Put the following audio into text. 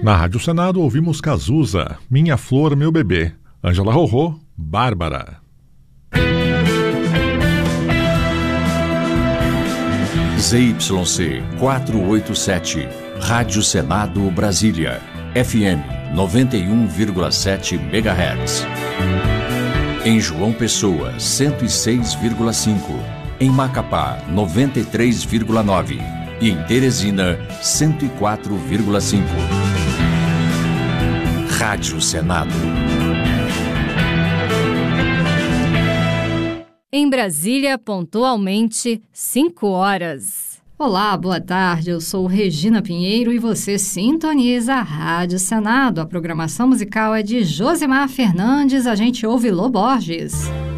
Na Rádio Senado ouvimos Cazuza, Minha Flor, Meu Bebê. Ângela Rorô, Bárbara. ZYC 487, Rádio Senado Brasília, FM 91,7 MHz. Em João Pessoa, 106,5. Em Macapá, 93,9. E em Teresina, 104,5. Rádio Senado. Em Brasília, pontualmente, 5 horas. Olá, boa tarde. Eu sou Regina Pinheiro e você sintoniza a Rádio Senado. A programação musical é de Josemar Fernandes. A gente ouve Lô Borges.